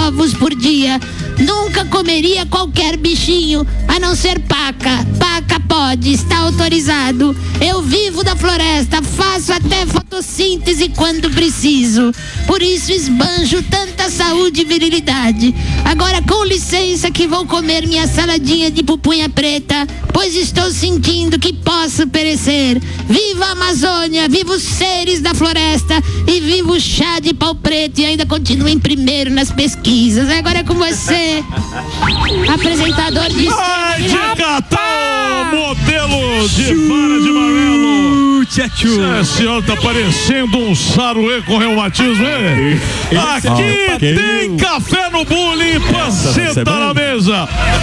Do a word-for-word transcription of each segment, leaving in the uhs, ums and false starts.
ovos por dia. Nunca comeria qualquer bichinho, a não ser paca. Paca pode, está autorizado. Eu vivo da floresta, faço até fotossíntese quando preciso. Por isso esbanjo tanta saúde e virilidade. Agora, com licença, que vou comer minha saladinha de pupunha preta, pois estou sentindo que posso perecer. Viva a Amazônia, viva os seres da floresta e viva o chá de pau preto, e ainda continua em primeiro nas pesquisas. Agora é com você, apresentador de... Ai, de catar, modelo de vara de amarelo. A senhora tá parecendo um saruê com reumatismo, hein? Aqui tem café no bule, panceta na mesa.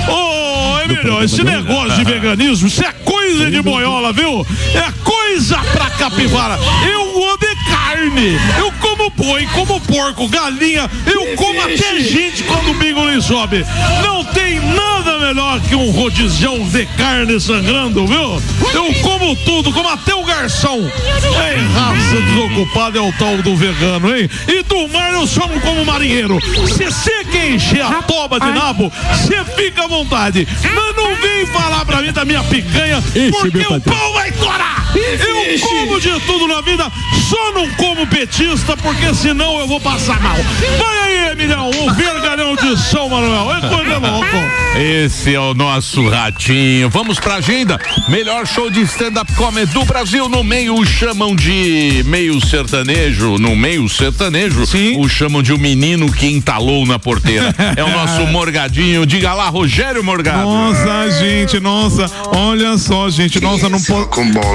Ô, Emílio, esse negócio de veganismo, isso é coisa de boiola, viu? É coisa pra capivara. Eu amo de carne. Eu como boi, como porco, galinha. Eu como até gente quando o bingo lhe sobe. Não tem nada melhor que um rodizão de carne sangrando, viu? Eu como tudo, como até o garçom. É raça desocupada, é o tal do vegano, hein? E do mar eu sou como marinheiro. Se você quer encher a toba de nabo, você fica à vontade. Mas não vem falar pra mim da minha picanha, porque o pau vai torar. Eu como de tudo na vida, só não como petista, porque senão eu vou passar mal. Vai aí, Emilhão, o vergalhão de São Manuel. É coisa louco. Esse é o nosso ratinho. Vamos pra agenda. Melhor show de stand-up comedy do Brasil. No meio o chamam de meio sertanejo. No meio sertanejo, sim, o chamam de o menino que entalou na porteira. É o nosso Morgadinho. Diga lá, Rogério Morgado. Nossa, gente, nossa. Olha só, gente. Nossa, não pode.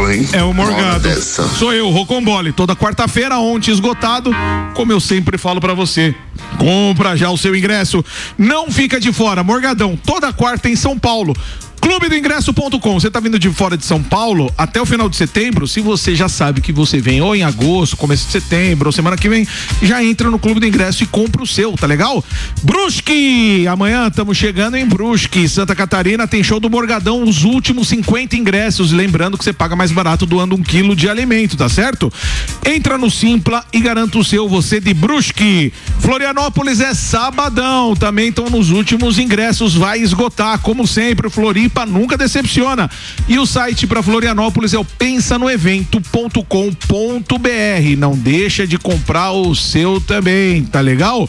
É o Morgado. Sou eu, Rocambole. Toda quarta-feira, ontem esgotado. Como eu sempre falo pra você, compra já o seu ingresso. Não fica de fora. Morgadão, toda quarta em São Paulo. clube do ingresso ponto com. Você tá vindo de fora de São Paulo até o final de setembro? Se você já sabe que você vem ou em agosto, começo de setembro, ou semana que vem, já entra no Clube do Ingresso e compra o seu, tá legal? Brusque! Amanhã estamos chegando em Brusque, Santa Catarina, tem show do Morgadão, os últimos cinquenta ingressos. Lembrando que você paga mais barato doando um quilo de alimento, tá certo? Entra no Simpla e garanta o seu, você de Brusque. Florianópolis é sabadão, também estão nos últimos ingressos, vai esgotar, como sempre, o Floripa nunca decepciona. E o site para Florianópolis é o pensa no evento ponto com ponto b r. Não deixa de comprar o seu também, tá legal?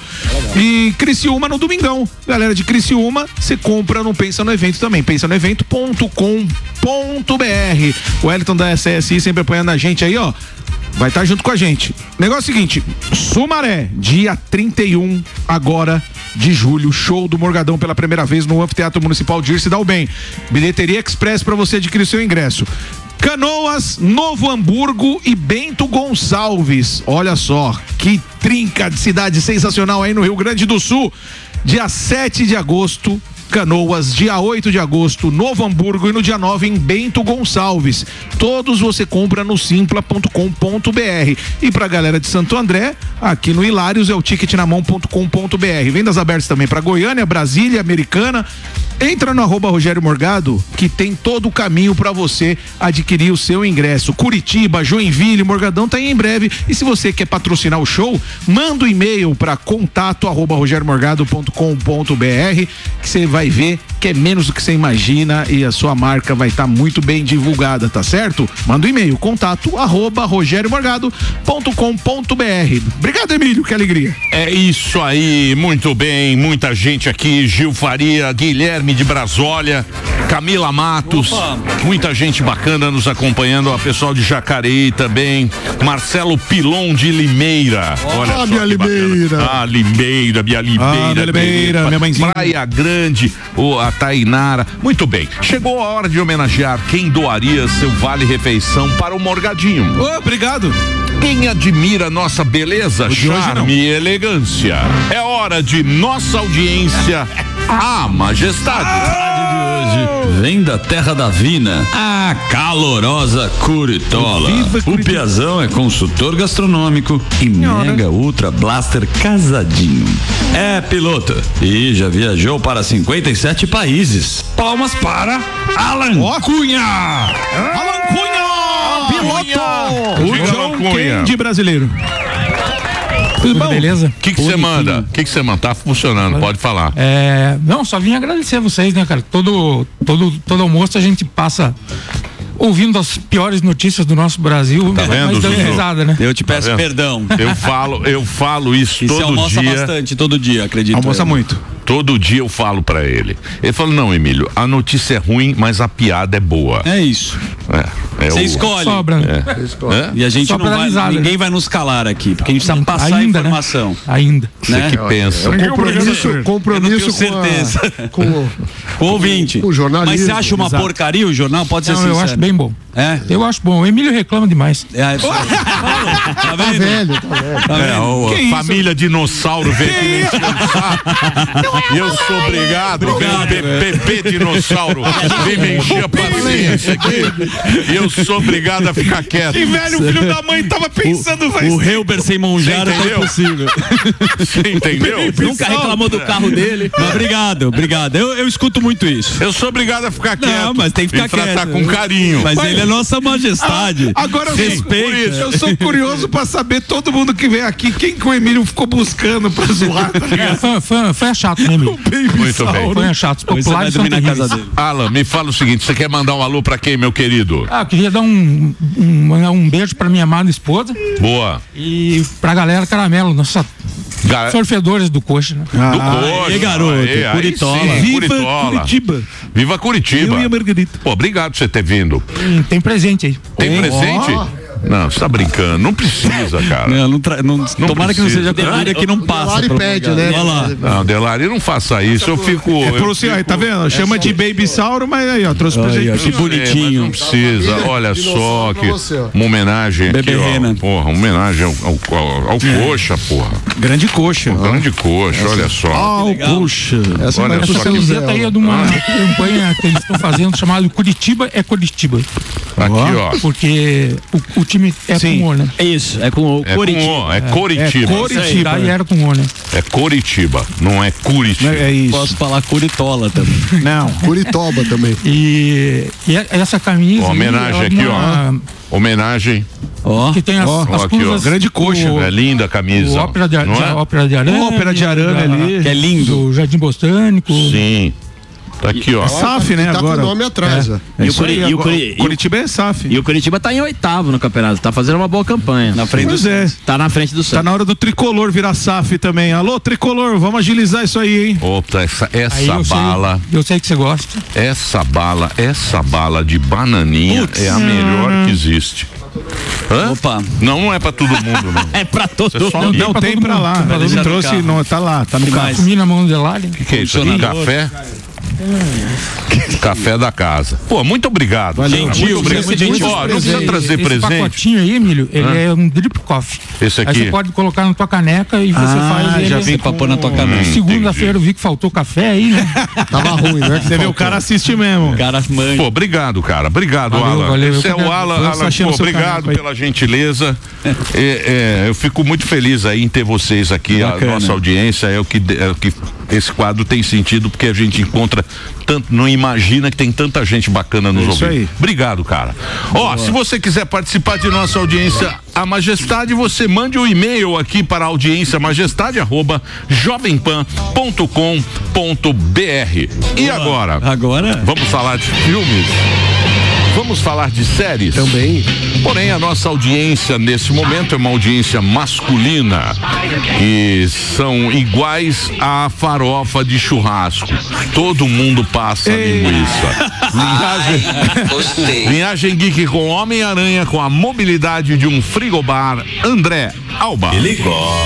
E Criciúma no domingão. Galera de Criciúma, você compra no Pensa no Evento também, pensa no evento ponto com ponto b r. O Wellington da S S I sempre apoiando a gente aí, ó. Vai estar tá junto com a gente. Negócio seguinte, Sumaré, dia trinta e um agora de julho, show do Morgadão pela primeira vez no Anfiteatro Municipal de Irse Dal Bem. Bilheteria Express para você adquirir seu ingresso. Canoas, Novo Hamburgo e Bento Gonçalves. Olha só, que trinca de cidade sensacional aí no Rio Grande do Sul. Dia sete de agosto, Canoas, dia oito de agosto, Novo Hamburgo, e no dia nove em Bento Gonçalves. Todos você compra no simpla ponto com ponto b r. E pra galera de Santo André, aqui no Hilários é o ticket na mão ponto com ponto b r. Vendas abertas também para Goiânia, Brasília, Americana. Entra no arroba Rogério Morgado, que tem todo o caminho para você adquirir o seu ingresso. Curitiba, Joinville, Morgadão tá aí em breve. E se você quer patrocinar o show, manda um e-mail para contato arroba rogério morgado ponto com ponto b r, que você vai ver que é menos do que você imagina e a sua marca vai estar tá muito bem divulgada, tá certo? Manda um e-mail, contato arroba rogério morgado ponto com ponto b r. Obrigado, Emílio, que alegria. É isso aí, muito bem, muita gente aqui, Gil Faria, Guilherme de Brasólia, Camila Matos, opa, muita gente bacana nos acompanhando, a pessoal de Jacareí também, Marcelo Pilon de Limeira. Olha ah, só minha Limeira. Ah, Limeira, minha Limeira. Ah, minha Limeira, minha mãezinha. Praia Grande, o, a Tainara. Muito bem, chegou a hora de homenagear quem doaria seu vale-refeição para o Morgadinho. Oh, obrigado. Quem admira nossa beleza, charme e elegância. É hora de nossa audiência, a majestade. De hoje vem da terra da Vina, a calorosa Curitola. O Piazão é consultor gastronômico e mega ultra blaster casadinho. É piloto e já viajou para cinquenta e sete países. Palmas para Alan oh. Cunha. Alan Cunha, piloto. O John Cunha de brasileiro. Tudo bom? Beleza? O que que você manda? O que que você manda? Tá funcionando, pode falar. É, não, só vim agradecer a vocês, né, cara? Todo, todo, todo almoço a gente passa ouvindo as piores notícias do nosso Brasil, tá vendo, mas dando risada, né? Eu te peço tá perdão. Eu falo, eu falo isso e todo dia. Você almoça bastante todo dia, acredito. Almoça eu. muito. Todo dia eu falo pra ele. Ele falou, não, Emílio, a notícia é ruim, mas a piada é boa. É isso. É, é Você o... escolhe. Sobra. É. Escolhe. É? E a gente Sobra não vai, risada, ninguém né? vai nos calar aqui, porque a gente precisa passar Ainda, a informação. Né? Ainda. Você né? que pensa. É um compromisso, compromisso eu tenho com, certeza. a, com, o, com o ouvinte. Com o jornalismo. Mas você acha uma Exato. porcaria o jornal? Pode ser Não, sincero. eu acho bem bom. É? Eu acho bom. O Emílio reclama demais. É, tá Tá vendo? velho, tá velho. Tá É, vendo? o, a família dinossauro veio aqui me encher o saco. E eu sou obrigado, Obrigado, P P dinossauro vem me encher a paciência aqui. E eu sou obrigado a ficar quieto. Que velho, o filho da mãe tava pensando, vai O Helber sem Monjara tá entendeu? impossível. Você entendeu? Nunca reclamou do carro dele. Mas obrigado, obrigado. Eu, eu escuto muito isso. Eu sou obrigado a ficar quieto. Não, mas tem que ficar e tratar quieto. com carinho. Mas ele é nossa majestade. Ah, agora eu sou, Respeita. eu sou curioso pra saber todo mundo que vem aqui, quem que o Emílio ficou buscando pra zoar, tá ligado? Foi, foi, foi a chato, né, Emílio? Muito bem. Foi a chato. Os Depois você vai populares são dormir na casa terríveis. dele. Alan, me fala o seguinte, você quer mandar um alô pra quem, meu querido? Ah, eu queria dar um, um, mandar um beijo pra minha amada esposa Boa. e pra galera Caramelo, nossos Ga- sorfedores do coxa, né? Do coxa. aí, garoto, Aí, aí Curitola. sim, Viva Curitola. Curitiba. Viva Curitiba. Eu e a Margarita. Pô, obrigado por você ter vindo. Tem, tem presente aí. Tem presente? Não, você tá brincando. Não precisa, cara. Não, não tra... não, tomara que não precisa. seja Delari que não passa. Delari pelo pede, lugar. né? Olha lá. Não, Delari, não faça isso. Eu fico. É eu pro senhor, fico- tá vendo? Chama de Baby Sauro, mas aí, ó, trouxe presente. Aí, ó, pra que você. bonitinho. É, mas não precisa. Olha Dinossauro só pra que você, ó. uma homenagem aqui, Bebê ó. Rena. Porra, uma homenagem ao, ao, ao, ao coxa, porra. Grande coxa. Grande coxa, olha só. Ah, o coxa. Essa Olha vai pro só seu que- Zé. Camiseta aí é de uma campanha que eles estão fazendo chamada Curitiba é Curitiba. Aqui, ó. Porque o, o time é Sim. com O, né? É isso, é com o É Coritiba. com O, é Coritiba. É Coritiba. Daí era com O, né? É Coritiba, não é Curitiba. É isso. Posso falar Curitola também. Não. Curitoba também. E, e essa camisa. Ó, homenagem aí, aqui, ela- ó. Homenagem. Ó. Que tem as, Ó, as aqui, ó. cruzas. Grande coxa, o, É linda a camisa. o ópera de, não de- é? ópera de arame. Ópera de arame da- ali. Que é lindo. Do Jardim Botânico. Sim. Tá aqui, ó. É S A F, né, Tá agora. com o nome atrás, ó. É E o isso aí, Curi- e o agora. Curi- e o- Curitiba é S A F. E o Curitiba tá em oitavo no campeonato, tá fazendo uma boa campanha. Na frente Pois do é. Tá na frente do Tá Santos. na hora do tricolor virar S A F também. Alô, tricolor, vamos agilizar isso aí, hein? Opa, essa, Aí essa eu bala, sei, eu sei que você gosta. essa bala, essa bala de bananinha Putz. é a melhor que existe. Hã? Opa. Não, não é pra todo mundo, não. É pra todo Você só mundo. liga. Não, pra tem todo pra mundo, lá. tem pra Ele todo mundo. trouxe, Tá no não, tá lá, tá no Que carro. mais? Comi na mão do Delari. O que, que é isso aqui? Funcionador. Café? Café da casa. Pô, muito obrigado. cara. Gentil, muito obrigado. muito gentil. Ó, não precisa Esse- trazer esse presente. pacotinho aí, Emílio, ele é um drip coffee. Esse Aí aqui. você pode colocar na tua caneca e você Ah, faz ele. já Vem pra pôr na tua cabeça. Segunda-feira eu vi que faltou café aí, né? Tava ruim, né? Você vê, o cara assiste mesmo. Cara, mãe. Pô, obrigado, cara. Obrigado, Valeu, Alan. valeu. Esse é Eu o que Alan. agradeço. Alan, Achei pô, no seu obrigado caneco aí. pela gentileza. É, é, eu fico muito feliz aí em ter vocês aqui, a Bacana. nossa audiência. É o que, é o que esse quadro tem sentido, porque a gente encontra tanto, não imagina que tem tanta gente bacana nos É isso ouvindo. aí. Obrigado, cara. Ó, se você quiser participar de nossa audiência, a Majestade, você mande um e-mail aqui para a audiência majestade arroba jovempan ponto com ponto br. E agora? Agora? Vamos falar de filmes? Vamos falar de séries? Também. Porém, a nossa audiência nesse momento é uma audiência masculina, que são iguais à farofa de churrasco. Todo mundo passa linguiça. Linhagem, Linhagem Geek com Homem-Aranha com a mobilidade de um frigobar. André Alba.